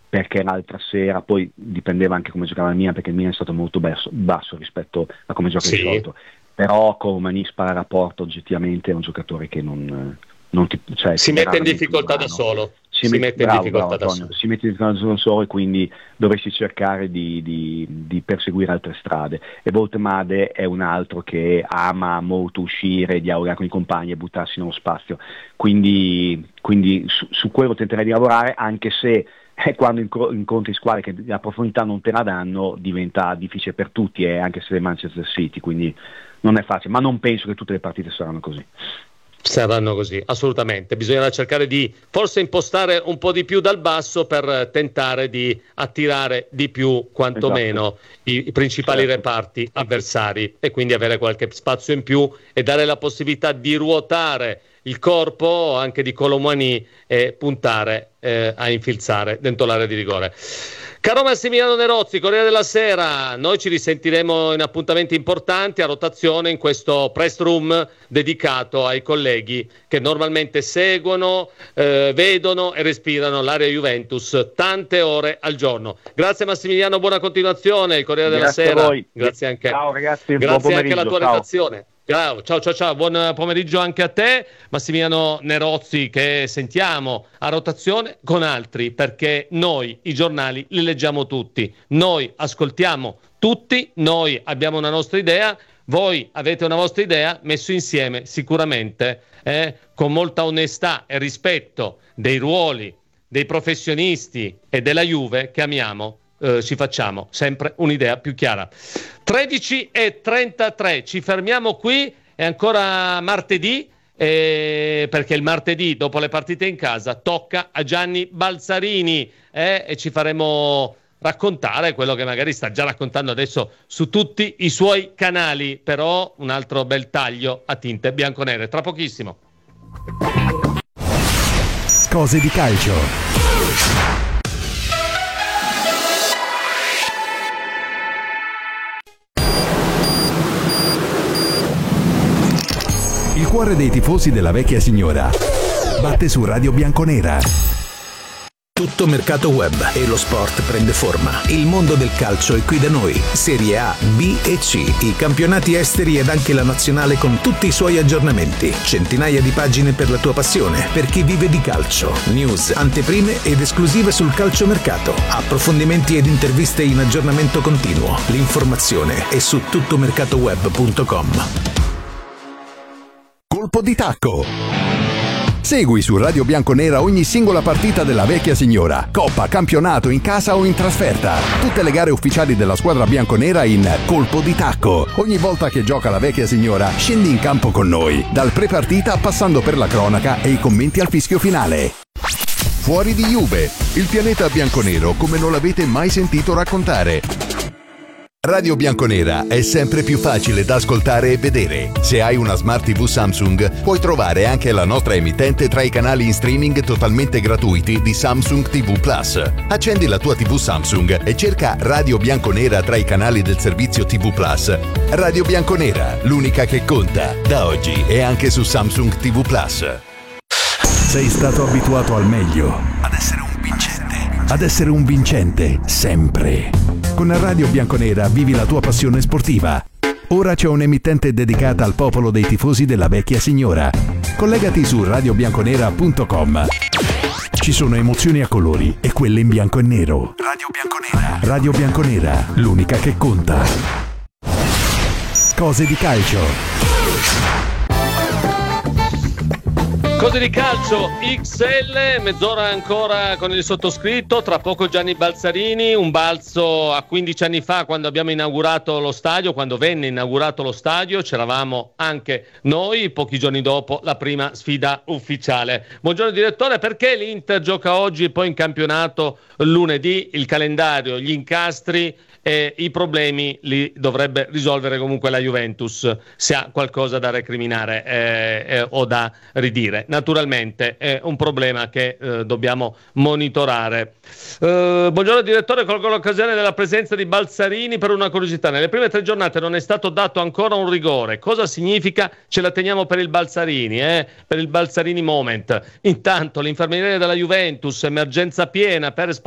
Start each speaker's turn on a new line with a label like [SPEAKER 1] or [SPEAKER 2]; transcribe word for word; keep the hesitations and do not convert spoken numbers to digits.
[SPEAKER 1] perché l'altra sera poi dipendeva anche come giocava il Milan, perché il Milan è stato molto basso, basso rispetto a come gioca
[SPEAKER 2] Sì.
[SPEAKER 1] di solito, però Colomani spara rapporto, oggettivamente è un giocatore che non, non ti, cioè,
[SPEAKER 2] si
[SPEAKER 1] ti
[SPEAKER 2] mette in
[SPEAKER 1] veramente
[SPEAKER 2] difficoltà
[SPEAKER 1] un
[SPEAKER 2] da
[SPEAKER 1] brano.
[SPEAKER 2] solo
[SPEAKER 1] Si,
[SPEAKER 2] si
[SPEAKER 1] mette,
[SPEAKER 2] mette in
[SPEAKER 1] bravo,
[SPEAKER 2] difficoltà
[SPEAKER 1] bravo,
[SPEAKER 2] da
[SPEAKER 1] Antonio,
[SPEAKER 2] solo
[SPEAKER 1] si mette in difficoltà da solo e quindi dovresti cercare di, di, di perseguire altre strade, e Voltemade è un altro che ama molto uscire, dialogare con i compagni e buttarsi nello spazio, quindi, quindi su, su quello tenterai di lavorare, anche se eh, quando inco- incontri squadre che la profondità non te la danno diventa difficile per tutti, eh, anche se è Manchester City, quindi non è facile, ma non penso che tutte le partite saranno così.
[SPEAKER 2] Saranno così, assolutamente. Bisognerà cercare di forse impostare un po' di più dal basso per tentare di attirare di più, quantomeno, esatto. i, i principali certo. reparti avversari, e quindi avere qualche spazio in più e dare la possibilità di ruotare il corpo anche di Colomani e puntare eh, a infilzare dentro l'area di rigore. Caro Massimiliano Nerozzi, Corriere della Sera, noi ci risentiremo in appuntamenti importanti a rotazione in questo press room dedicato ai colleghi che normalmente seguono, eh, vedono e respirano l'area Juventus tante ore al giorno. Grazie Massimiliano, buona continuazione, il Corriere
[SPEAKER 1] Grazie
[SPEAKER 2] della Sera.
[SPEAKER 1] A voi.
[SPEAKER 2] Grazie anche.
[SPEAKER 1] Ciao ragazzi,
[SPEAKER 2] Grazie anche alla tua
[SPEAKER 1] ciao.
[SPEAKER 2] redazione. Ciao, ciao, ciao, ciao, buon pomeriggio anche a te, Massimiliano Nerozzi, che sentiamo a rotazione con altri, perché noi i giornali li leggiamo tutti, noi ascoltiamo tutti, noi abbiamo una nostra idea, voi avete una vostra idea, messo insieme sicuramente eh, con molta onestà e rispetto dei ruoli, dei professionisti e della Juve che amiamo. Eh, ci facciamo sempre un'idea più chiara. Tredici e trentatré, ci fermiamo qui, è ancora martedì, eh, perché il martedì dopo le partite in casa tocca a Gianni Balzarini eh, e ci faremo raccontare quello che magari sta già raccontando adesso su tutti i suoi canali, però un altro bel taglio a tinte bianconere tra pochissimo.
[SPEAKER 3] Cose di calcio. Il cuore dei tifosi della vecchia signora batte su Radio Bianconera.
[SPEAKER 4] Tutto mercato web e lo sport prende forma. Il mondo del calcio è qui da noi. Serie A, B e C, i campionati esteri ed anche la nazionale con tutti i suoi aggiornamenti. Centinaia di pagine per la tua passione, per chi vive di calcio. News, anteprime ed esclusive sul calciomercato. Approfondimenti ed interviste in aggiornamento continuo. L'informazione è su tuttomercatoweb punto com.
[SPEAKER 3] Colpo di tacco. Segui su Radio Bianconera ogni singola partita della vecchia signora, coppa, campionato, in casa o in trasferta. Tutte le gare ufficiali della squadra bianconera in Colpo di tacco. Ogni volta che gioca la vecchia signora, scendi in campo con noi, dal pre-partita passando per la cronaca e i commenti al fischio finale. Fuori di Juve, il pianeta bianconero come non l'avete mai sentito raccontare. Radio Bianconera è sempre più facile da ascoltare e vedere. Se hai una Smart tivù Samsung, puoi trovare anche la nostra emittente tra i canali in streaming totalmente gratuiti di Samsung tivù Plus. Accendi la tua tivù Samsung e cerca Radio Bianconera tra i canali del servizio tivù Plus. Radio Bianconera, l'unica che conta, da oggi e anche su Samsung tivù Plus. Sei stato abituato al meglio, ad essere un vincente, ad essere un vincente sempre. Con Radio Bianconera vivi la tua passione sportiva. Ora c'è un'emittente dedicata al popolo dei tifosi della vecchia signora. Collegati su radio bianconera punto com. Ci sono emozioni a colori e quelle in bianco e nero. Radio Bianconera. Radio Bianconera, l'unica che conta. Cose di calcio.
[SPEAKER 2] Cose di calcio X L, mezz'ora ancora con il sottoscritto, tra poco Gianni Balzarini, un balzo a quindici anni fa quando abbiamo inaugurato lo stadio, quando venne inaugurato lo stadio, c'eravamo anche noi, pochi giorni dopo la prima sfida ufficiale. Buongiorno direttore, perché l'Inter gioca oggi e poi in campionato lunedì? Il calendario, gli incastri e i problemi li dovrebbe risolvere comunque la Juventus, se ha qualcosa da recriminare eh, eh, o da ridire. Naturalmente è un problema che eh, dobbiamo monitorare. Eh, buongiorno direttore, colgo l'occasione della presenza di Balzarini per una curiosità. Nelle prime tre giornate non è stato dato ancora un rigore. Cosa significa? Ce la teniamo per il Balzarini, eh? per il Balzarini moment. Intanto l'infermiere della Juventus, emergenza piena per